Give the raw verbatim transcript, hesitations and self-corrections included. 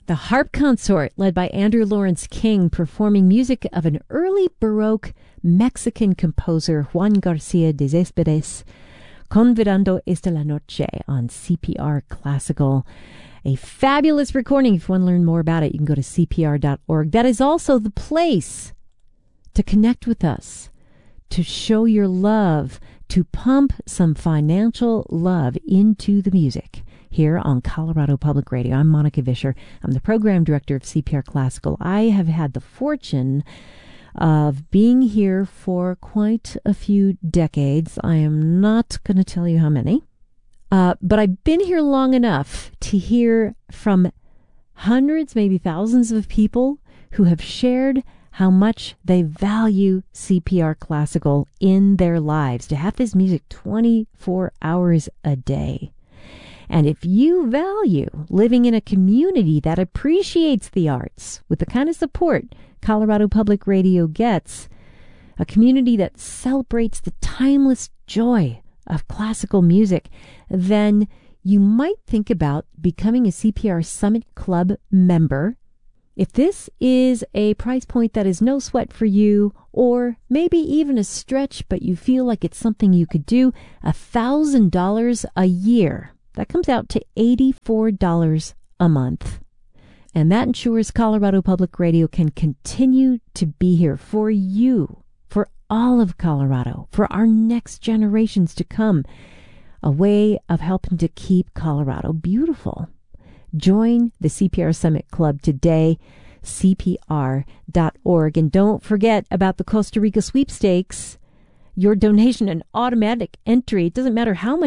The Harp Consort, led by Andrew Lawrence King, performing music of an early Baroque Mexican composer, Juan Garcia de Céspedes, Convidando esta la noche on C P R Classical. A fabulous recording. If you want to learn more about it, you can go to C P R dot org. That is also the place to connect with us, to show your love, to pump some financial love into the music here on Colorado Public Radio. I'm Monica Vischer. I'm the program director of C P R Classical. I have had the fortune of being here for quite a few decades. I am not going to tell you how many, uh, but I've been here long enough to hear from hundreds, maybe thousands of people who have shared how much they value C P R Classical in their lives, to have this music twenty-four hours a day. And if you value living in a community that appreciates the arts with the kind of support Colorado Public Radio gets, a community that celebrates the timeless joy of classical music, then you might think about becoming a C P R Summit Club member. If this is a price point that is no sweat for you, or maybe even a stretch, but you feel like it's something you could do, one thousand dollars a year. That comes out to eighty-four dollars a month. And that ensures Colorado Public Radio can continue to be here for you, for all of Colorado, for our next generations to come. A way of helping to keep Colorado beautiful. Join the C P R Summit Club today, C P R dot org. And don't forget about the Costa Rica sweepstakes. Your donation, an automatic entry. It doesn't matter how much